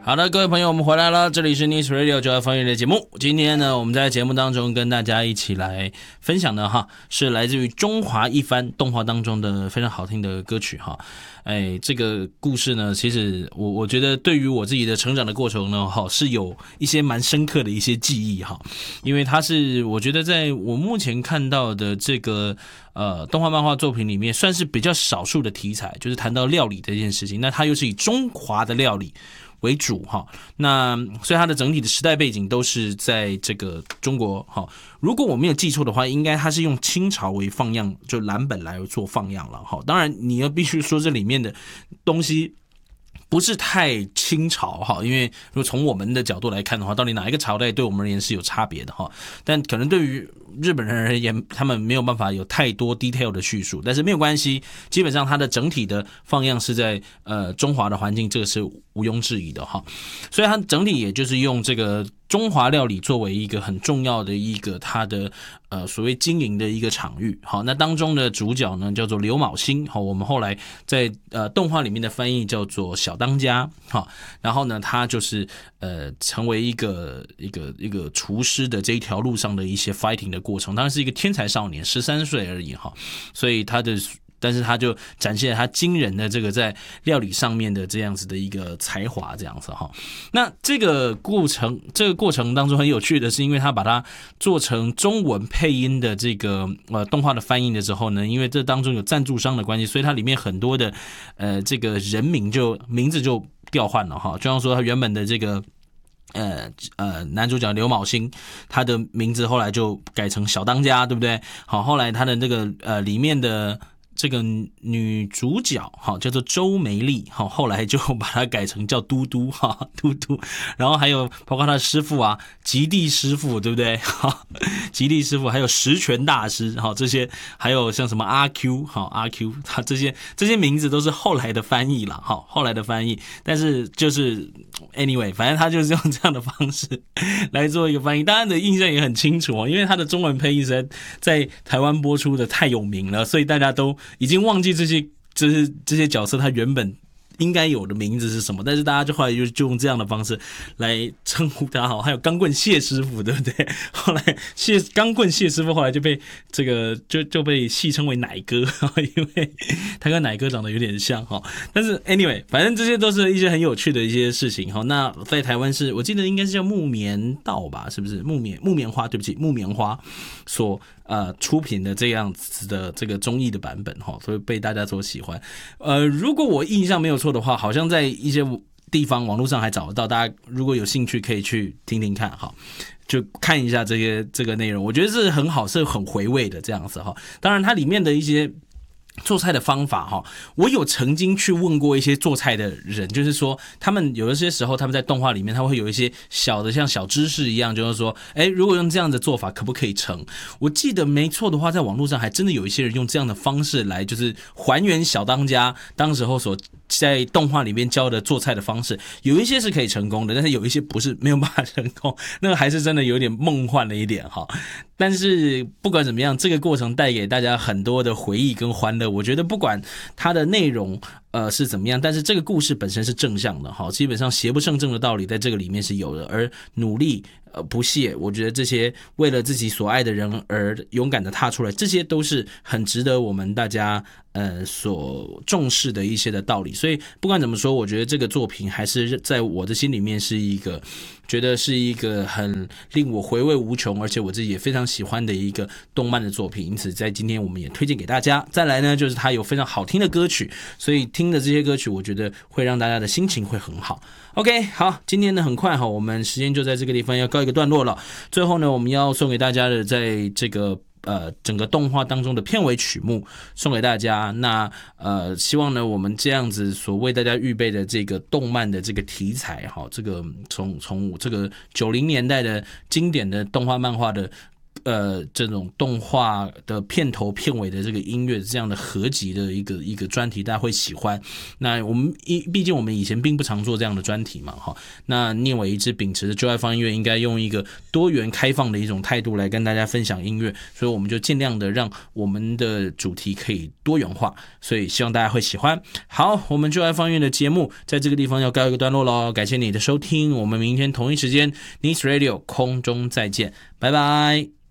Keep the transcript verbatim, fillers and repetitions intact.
好的，各位朋友，我们回来了，这里是 Nice Radio 九二方言的节目。今天呢，我们在节目当中跟大家一起来分享的哈，是来自于中华一番动画当中的非常好听的歌曲哈。哎，这个故事呢，其实我我觉得对于我自己的成长的过程呢，哈，是有一些蛮深刻的一些记忆哈，因为它是我觉得在我目前看到的这个呃动画漫画作品里面，算是比较少数的题材，就是谈到料理这件事情，那它又是以中华的料理为主哈，那所以它的整体的时代背景都是在这个中国哈。如果我没有记错的话，应该它是用清朝为放样，就蓝本来做放样了哈。当然，你要必须说这里面的东西不是太清朝哈，因为如果从我们的角度来看的话，到底哪一个朝代对我们而言是有差别的哈？但可能对于日本人而言，他们没有办法有太多 detail 的叙述，但是没有关系，基本上它的整体的放样是在呃中华的环境，这个是毋庸置疑的哈。所以它整体也就是用这个中华料理作为一个很重要的一个它的呃所谓经营的一个场域。好，那当中的主角呢叫做刘昴星，好，我们后来在呃动画里面的翻译叫做小当家，好，然后呢他就是呃成为一个一个一个厨师的这一条路上的一些 fighting 的过程，当然是一个天才少年，十三岁而已哈，所以他的。但是他就展现了他惊人的这个在料理上面的这样子的一个才华，这样子哈。那这个过程，这个过程当中很有趣的是，因为他把它做成中文配音的这个呃动画的翻译的时候呢，因为这当中有赞助商的关系，所以它里面很多的呃这个人名就名字就调换了哈。就像说他原本的这个。呃呃，男主角刘昴星，他的名字后来就改成小当家，对不对？好，后来他的那个呃里面的这个女主角好叫做周梅丽，好，后来就把它改成叫嘟嘟哈，嘟嘟。然后还有包括他的师傅啊，极地师傅，对不对？好，极地师傅，还有十全大师，好，这些还有像什么阿 Q， 好，阿 Q， 他这些这些名字都是后来的翻译啦，好，后来的翻译。但是就是 anyway， 反正他就是用这样的方式来做一个翻译，大家的印象也很清楚哦，因为他的中文配音实在在台湾播出的太有名了，所以大家都已经忘记这些，就是这些角色他原本应该有的名字是什么，但是大家就后来就就用这样的方式来称呼他，好，还有钢棍谢师傅，对不对？后来谢钢棍谢师傅后来就被这个就就被戏称为奶哥，因为他跟奶哥长得有点像哈。但是 anyway， 反正这些都是一些很有趣的一些事情哈。那在台湾是我记得应该是叫木棉道吧，是不是木棉木棉花？对不起，木棉花所。呃，出品的这样子的这个综艺的版本哈，所以被大家所喜欢。呃，如果我印象没有错的话，好像在一些地方网络上还找得到，大家如果有兴趣可以去听听看哈，就看一下这些这个内容，我觉得是很好，是很回味的这样子哈。当然，它里面的一些做菜的方法哈，我有曾经去问过一些做菜的人，就是说他们有的些时候他们在动画里面，他会有一些小的像小知识一样，就是说，哎，如果用这样的做法可不可以成？我记得没错的话，在网络上还真的有一些人用这样的方式来，就是还原小当家当时候所在动画里面教的做菜的方式，有一些是可以成功的，但是有一些不是没有办法成功，那个还是真的有点梦幻了一点哈。但是不管怎么样，这个过程带给大家很多的回忆跟欢乐。我觉得不管它的内容呃是怎么样，但是这个故事本身是正向的哈，基本上邪不胜正的道理在这个里面是有的，而努力呃不懈，我觉得这些为了自己所爱的人而勇敢的踏出来，这些都是很值得我们大家呃所重视的一些的道理。所以不管怎么说，我觉得这个作品还是在我的心里面是一个觉得是一个很令我回味无穷，而且我自己也非常喜欢的一个动漫的作品，因此在今天我们也推荐给大家。再来呢，就是它有非常好听的歌曲，所以听的这些歌曲我觉得会让大家的心情会很好。 OK， 好，今天呢很快哈，我们时间就在这个地方要告一个段落了。最后呢，我们要送给大家的在这个呃整个动画当中的片尾曲目送给大家。那呃希望呢我们这样子所为大家预备的这个动漫的这个题材哈，这个从从这个九零年代的经典的动画漫画的呃这种动画的片头片尾的这个音乐这样的合集的一个一个专题，大家会喜欢。那我们毕竟我们以前并不常做这样的专题嘛，哈。那念伟一直秉持着就爱放音乐应该用一个多元开放的一种态度来跟大家分享音乐，所以我们就尽量的让我们的主题可以多元化，所以希望大家会喜欢。好，我们就爱放音乐的节目在这个地方要告一个段落咯，感谢你的收听，我们明天同一时间 Nice Radio 空中再见，拜拜。